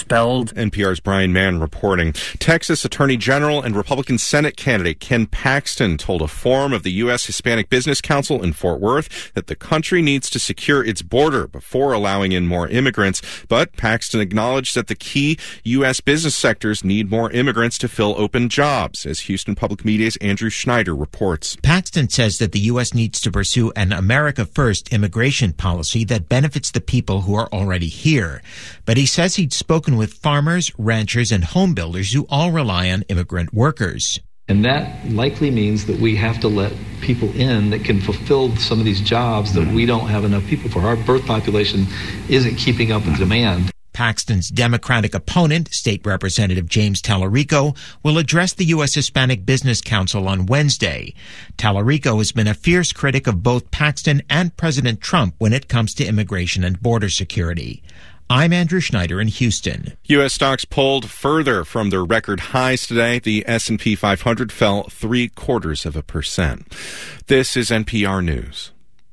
expelled. NPR's Brian Mann reporting. Texas Attorney General and Republican Senate candidate Ken Paxton told a forum of the U.S. Hispanic Business Council in Fort Worth that the country needs to secure its border before allowing in more immigrants. But Paxton acknowledged that the key U.S. business sectors need more immigrants to fill open jobs, as Houston Public Media's Andrew Schneider reports. Paxton says that the U.S. needs to pursue an America First immigration policy that benefits the people who are already here. But he says he'd spoken with farmers, ranchers, and home builders who all rely on immigrant workers. And that likely means that we have to let people in that can fulfill some of these jobs that we don't have enough people for. Our birth population isn't keeping up with demand. Paxton's Democratic opponent, State Representative James Tallarico, will address the U.S. Hispanic Business Council on Wednesday. Tallarico has been a fierce critic of both Paxton and President Trump when it comes to immigration and border security. I'm Andrew Schneider in Houston. U.S. stocks pulled further from their record highs today. The S&P 500 fell 0.75%. This is NPR News.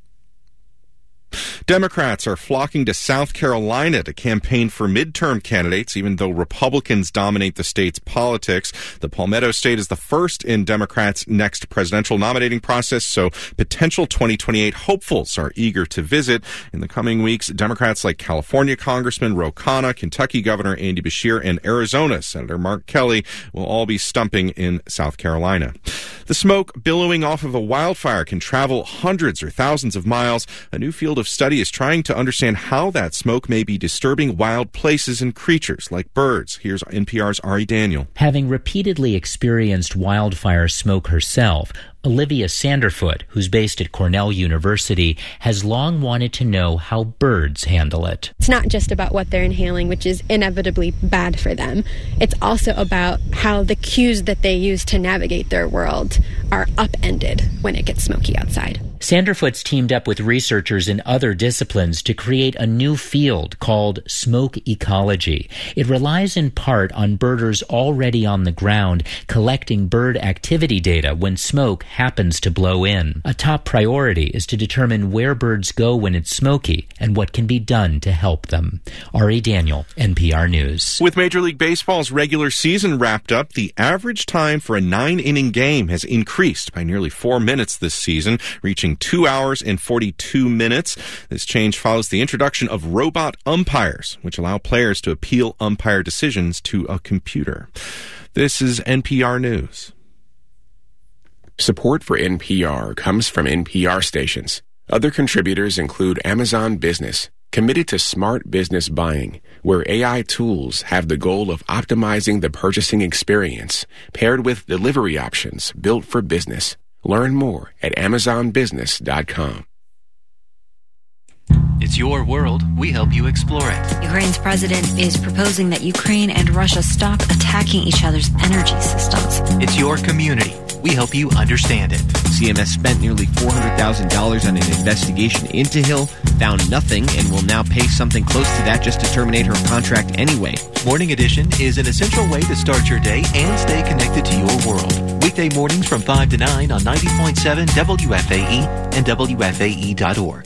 Democrats are flocking to South Carolina to campaign for midterm candidates, even though Republicans dominate the state's politics. The Palmetto State is the first in Democrats' next presidential nominating process, so potential 2028 hopefuls are eager to visit. In the coming weeks, Democrats like California Congressman Ro Khanna, Kentucky Governor Andy Beshear, and Arizona Senator Mark Kelly will all be stumping in South Carolina. The smoke billowing off of a wildfire can travel hundreds or thousands of miles. A new field of study is trying to understand how that smoke may be disturbing wild places and creatures like birds. Here's NPR's Ari Daniel. Having repeatedly experienced wildfire smoke herself, Olivia Sanderfoot, who's based at Cornell University, has long wanted to know how birds handle it. It's not just about what they're inhaling, which is inevitably bad for them. It's also about how the cues that they use to navigate their world are upended when it gets smoky outside. Sanderfoot's teamed up with researchers in other disciplines to create a new field called smoke ecology. It relies in part on birders already on the ground collecting bird activity data when smoke happens to blow in. A top priority is to determine where birds go when it's smoky and what can be done to help them. Ari Daniel, NPR News. With Major League Baseball's regular season wrapped up, the average time for a 9-inning game has increased by nearly 4 minutes this season, reaching 2 hours and 42 minutes. This change follows the introduction of robot umpires, which allow players to appeal umpire decisions to a computer. This is NPR News. Support for NPR comes from NPR stations. Other contributors include Amazon Business, committed to smart business buying, where AI tools have the goal of optimizing the purchasing experience, paired with delivery options built for business. Learn more at AmazonBusiness.com. It's your world. We help you explore it. Ukraine's president is proposing that Ukraine and Russia stop attacking each other's energy systems. It's your community. We help you understand it. CMS spent nearly $400,000 on an investigation into Hill, found nothing, and will now pay something close to that just to terminate her contract anyway. Morning Edition is an essential way to start your day and stay connected to your world. Weekday mornings from 5 to 9 on 90.7 WFAE and WFAE.org.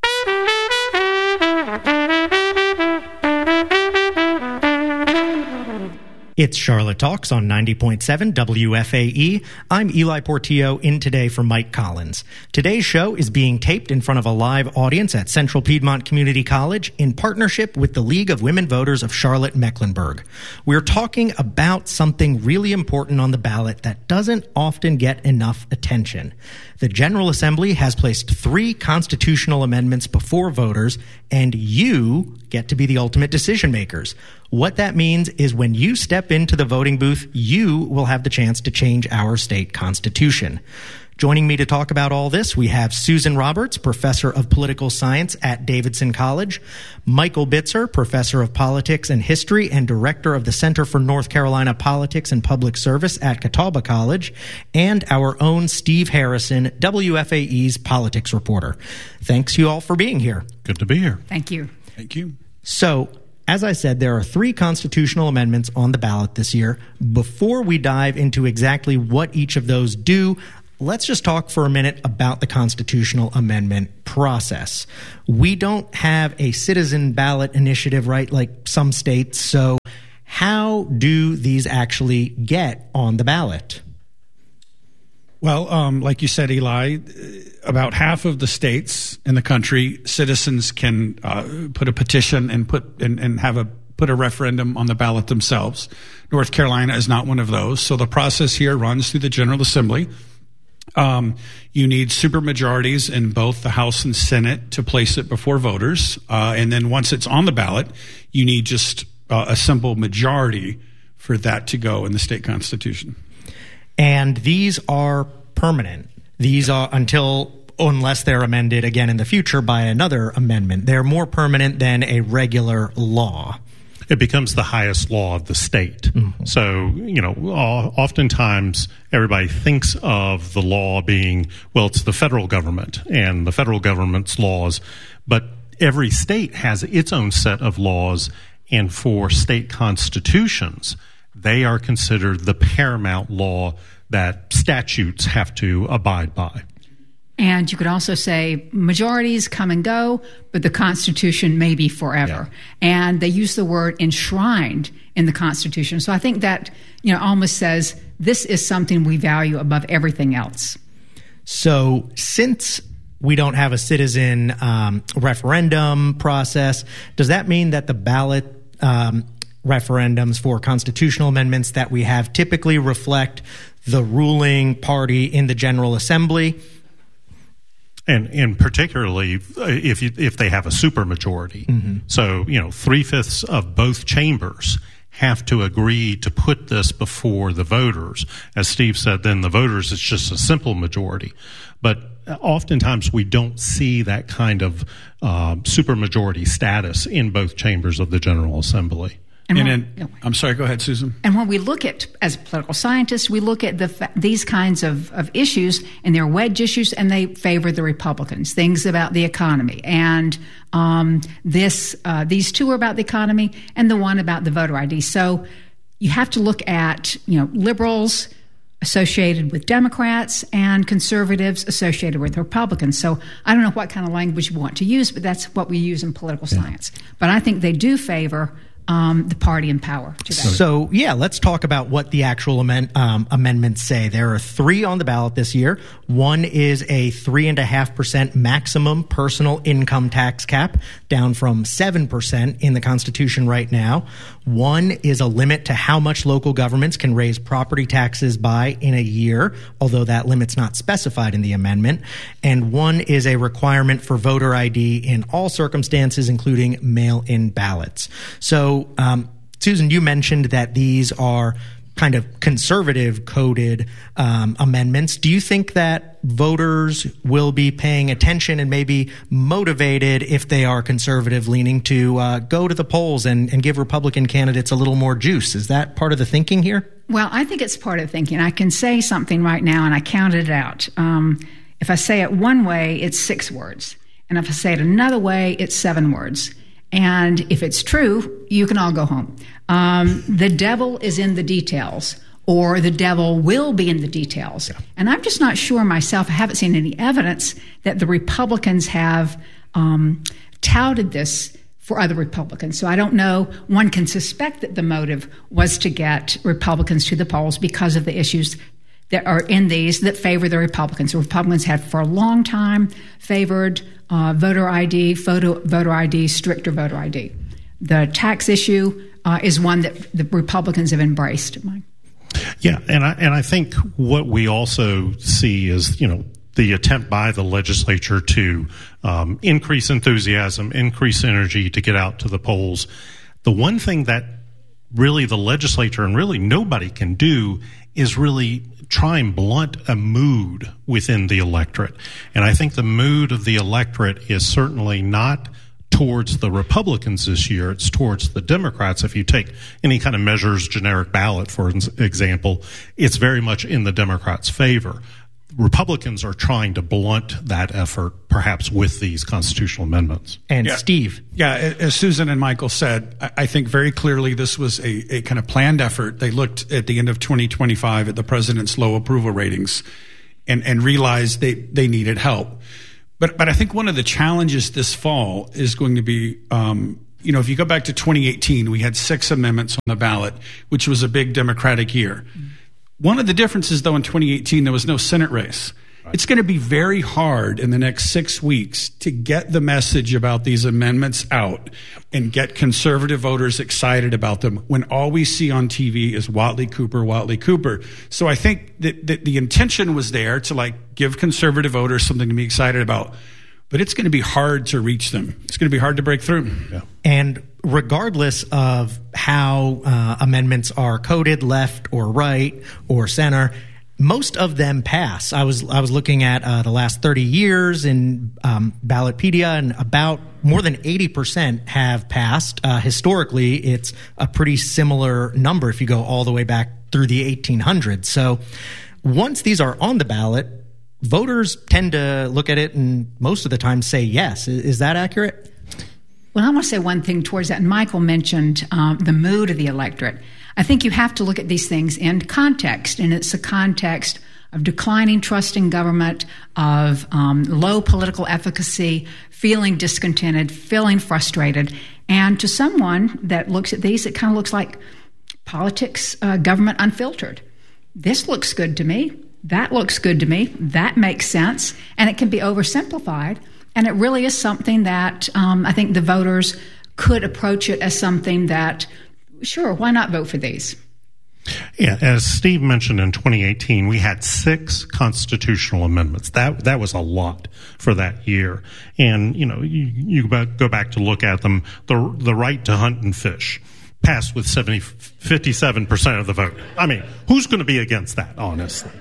It's Charlotte Talks on 90.7 WFAE. I'm Eli Portillo, in today for Mike Collins. Today's show is being taped in front of a live audience at Central Piedmont Community College in partnership with the League of Women Voters of Charlotte-Mecklenburg. We're talking about something really important on the ballot that doesn't often get enough attention. The General Assembly has placed 3 constitutional amendments before voters, and you get to be the ultimate decision makers. What that means is when you step into the voting booth, you will have the chance to change our state constitution. Joining me to talk about all this, we have Susan Roberts, professor of political science at Davidson College, Michael Bitzer, professor of politics and history and director of the Center for North Carolina Politics and Public Service at Catawba College, and our own Steve Harrison, WFAE's politics reporter. Thanks you all for being here. Good to be here. Thank you. Thank you. So, as I said, there are 3 constitutional amendments on the ballot this year. Before we dive into exactly what each of those do, let's just talk for a minute about the constitutional amendment process. We don't have a citizen ballot initiative, right, like some states, so how do these actually get on the ballot? Well, like you said, Eli, about half of the states in the country, citizens can put a petition and put a referendum on the ballot themselves. North Carolina is not one of those. So the process here runs through the General Assembly. You need supermajorities in both the House and Senate to place it before voters. And then once it's on the ballot, you need just a simple majority for that to go in the state constitution. And these are permanent. These are unless they're amended again in the future by another amendment. They're more permanent than a regular law. It becomes the highest law of the state. Mm-hmm. So, oftentimes everybody thinks of the law being, well, it's the federal government and the federal government's laws, but every state has its own set of laws, and for state constitutions, they are considered the paramount law that statutes have to abide by. And you could also say majorities come and go, but the Constitution may be forever. Yeah. And they use the word enshrined in the Constitution. So I think that, almost says this is something we value above everything else. So since we don't have a citizen referendum process, does that mean that the ballot referendums for constitutional amendments that we have typically reflect the ruling party in the General Assembly? And particularly if they have a supermajority. Mm-hmm. So, 3/5 of both chambers have to agree to put this before the voters. As Steve said, then the voters, it's just a simple majority. But oftentimes we don't see that kind of supermajority status in both chambers of the General Assembly. I'm sorry, go ahead, Susan. And when we look at, as political scientists, we look at these kinds of issues, and they're wedge issues, and they favor the Republicans. Things about the economy, and these two are about the economy, and the one about the voter ID. So you have to look at liberals associated with Democrats and conservatives associated with Republicans. So I don't know what kind of language we want to use, but that's what we use in political science. But I think they do favor the party in power today. So, let's talk about what the actual amendments say. There are 3 on the ballot this year. One is a 3.5% maximum personal income tax cap, down from 7% in the Constitution right now. One is a limit to how much local governments can raise property taxes by in a year, although that limit's not specified in the amendment. And one is a requirement for voter ID in all circumstances, including mail-in ballots. So, Susan, you mentioned that these are kind of conservative coded amendments. Do you think that voters will be paying attention and maybe motivated, if they are conservative leaning, to go to the polls and give Republican candidates a little more juice? Is that part of the thinking here? Well, I think it's part of the thinking. I can say something right now, and I counted it out. If I say it one way, it's 6 words. And if I say it another way, it's 7 words. And if it's true, you can all go home. The devil is in the details, or the devil will be in the details. Yeah. And I'm just not sure myself. I haven't seen any evidence that the Republicans have touted this for other Republicans. So I don't know. One can suspect that the motive was to get Republicans to the polls because of the issues that are in these that favor the Republicans. The Republicans have for a long time favored voter ID, voter ID, stricter voter ID. The tax issue is one that the Republicans have embraced. Yeah, and I think what we also see is, the attempt by the legislature to increase enthusiasm, increase energy to get out to the polls. The one thing that really the legislature and really nobody can do is really try and blunt a mood within the electorate. And I think the mood of the electorate is certainly not towards the Republicans this year. It's towards the Democrats. If you take any kind of measures, generic ballot, for example, it's very much in the Democrats' favor. Republicans are trying to blunt that effort, perhaps with these constitutional amendments. And Steve. Yeah, as Susan and Michael said, I think very clearly this was a kind of planned effort. They looked at the end of 2025 at the president's low approval ratings and realized they needed help. But I think one of the challenges this fall is going to be You know, if you go back to 2018, we had 6 amendments on the ballot, which was a big Democratic year. One of the differences, though, in 2018, there was no Senate race. It's going to be very hard in the next 6 weeks to get the message about these amendments out and get conservative voters excited about them when all we see on TV is Watley Cooper. So I think that the intention was there to give conservative voters something to be excited about. But it's going to be hard to reach them. It's going to be hard to break through. Yeah. And regardless of how amendments are coded, left or right or center, most of them pass. I was looking at the last 30 years in Ballotpedia, and about more than 80% have passed. Historically, it's a pretty similar number if you go all the way back through the 1800s. So once these are on the ballot, voters tend to look at it and most of the time say yes. Is that accurate? Well, I want to say one thing towards that. And Michael mentioned the mood of the electorate. I think you have to look at these things in context, and it's a context of declining trust in government, of low political efficacy, feeling discontented, feeling frustrated. And to someone that looks at these, it kind of looks like politics, government unfiltered. This looks good to me. That looks good to me. That makes sense. And it can be oversimplified. And it really is something that I think the voters could approach it as something that, sure, why not vote for these? Yeah, as Steve mentioned, in 2018, we had 6 constitutional amendments. That was a lot for that year. And, you go back to look at them. The right to hunt and fish passed with 57% of the vote. I mean, who's going to be against that, honestly?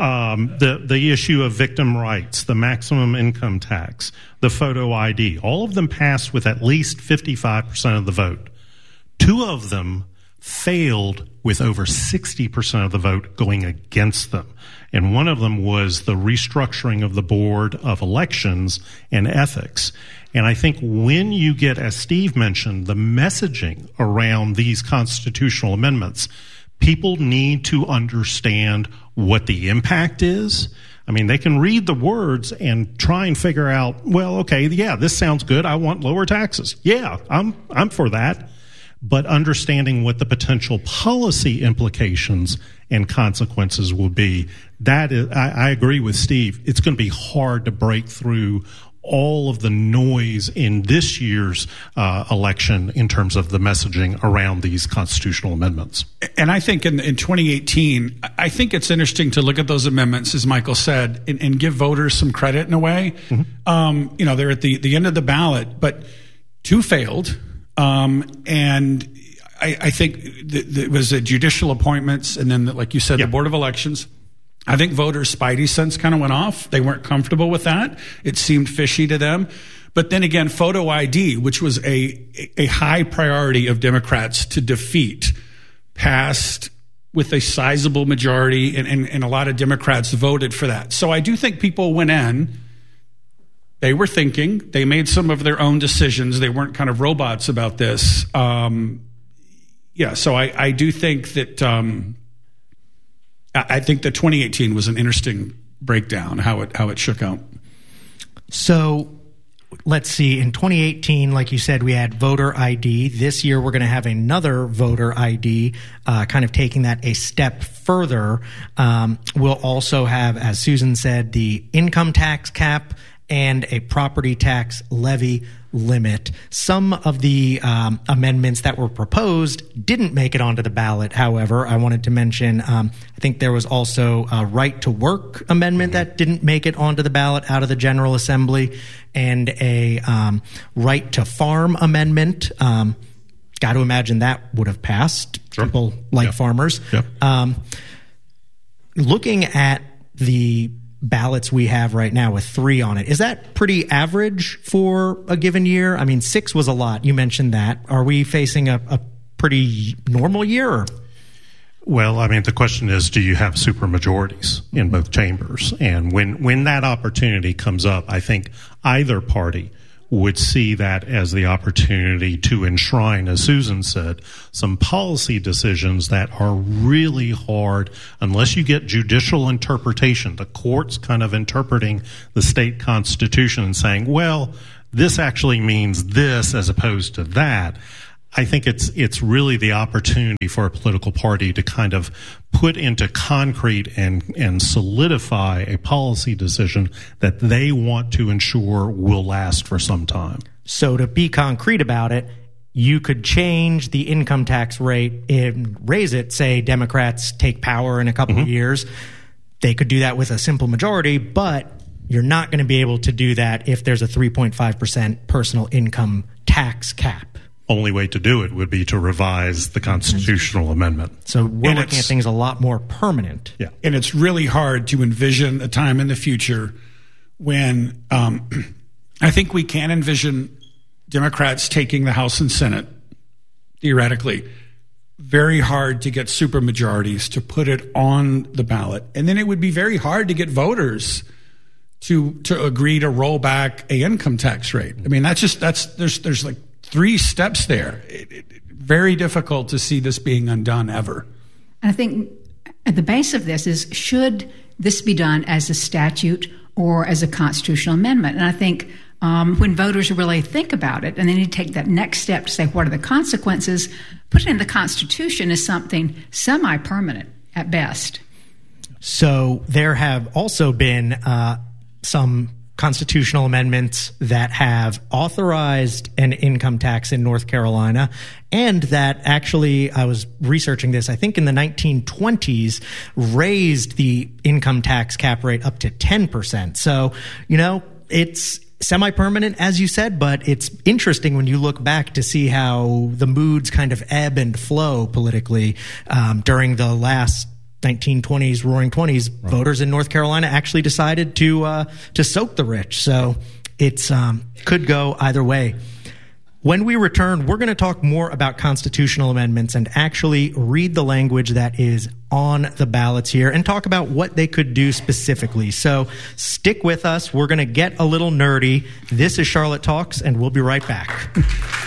The issue of victim rights, the maximum income tax, the photo ID, all of them passed with at least 55% of the vote. 2 of them failed with over 60% of the vote going against them. And one of them was the restructuring of the Board of Elections and Ethics. And I think when you get, as Steve mentioned, the messaging around these constitutional amendments, people need to understand what the impact is. I mean, they can read the words and try and figure out, well, okay, yeah, this sounds good. I want lower taxes. Yeah, I'm for that. But understanding what the potential policy implications and consequences will be, that is, I agree with Steve. It's going to be hard to break through all of the noise in this year's election in terms of the messaging around these constitutional amendments. And I think in 2018, I think it's interesting to look at those amendments, as Michael said, and give voters some credit in a way. Mm-hmm. They're at the end of the ballot, but 2 failed. And I think it was judicial appointments, and then, like you said, the Board of Elections. I think voters' spidey sense kind of went off. They weren't comfortable with that. It seemed fishy to them. But then again, photo ID, which was a high priority of Democrats to defeat, passed with a sizable majority, and a lot of Democrats voted for that. So I do think people went in. They were thinking. They made some of their own decisions. They weren't kind of robots about this. So I do think that I think that 2018 was an interesting breakdown, how it shook out. So let's see. In 2018, like you said, we had voter ID. This year, we're going to have another voter ID, kind of taking that a step further. We'll also have, as Susan said, the income tax cap and a property tax levy limit. Some of the amendments that were proposed didn't make it onto the ballot. However, I wanted to mention, I think there was also a right to work amendment that didn't make it onto the ballot out of the General Assembly, and a right to farm amendment. Got to imagine that would have passed. Sure. People like farmers. Yep. Looking at the ballots we have right now with 3 on it, is that pretty average for a given year? I mean, 6 was a lot. You mentioned that. Are we facing a pretty normal year? Or? Well, I mean, the question is, do you have supermajorities in both chambers? And when that opportunity comes up, I think either party would see that as the opportunity to enshrine, as Susan said, some policy decisions that are really hard unless you get judicial interpretation, the courts kind of interpreting the state constitution and saying, well, this actually means this as opposed to that. I think it's really the opportunity for a political party to kind of put into concrete and solidify a policy decision that they want to ensure will last for some time. So to be concrete about it, you could change the income tax rate and raise it. Say Democrats take power in a couple of years. They could do that with a simple majority, but you're not going to be able to do that if there's a 3.5% personal income tax cap. Only way to do it would be to revise the constitutional amendment. So we're looking at things a lot more permanent. Yeah. And it's really hard to envision a time in the future when I think we can envision Democrats taking the House and Senate, theoretically. Very hard to get supermajorities to put it on the ballot. And then it would be very hard to get voters to agree to roll back a income tax rate. I mean, there's like 3 steps there. Very difficult to see this being undone ever. And I think at the base of this is, should this be done as a statute or as a constitutional amendment? And I think when voters really think about it and they need to take that next step to say, what are the consequences? Putting in the Constitution is something semi-permanent at best. So there have also been some constitutional amendments that have authorized an income tax in North Carolina, and that actually, I was researching this, I think in the 1920s, raised the income tax cap rate up to 10%. So, it's semi-permanent, as you said, but it's interesting when you look back to see how the moods kind of ebb and flow politically during the last 1920s, roaring 20s. Right. Voters in North Carolina actually decided to soak the rich. So it's could go either way. When we return, we're going to talk more about constitutional amendments and actually read the language that is on the ballots here and talk about what they could do specifically. So stick with us. We're going to get a little nerdy. This is Charlotte Talks, and we'll be right back.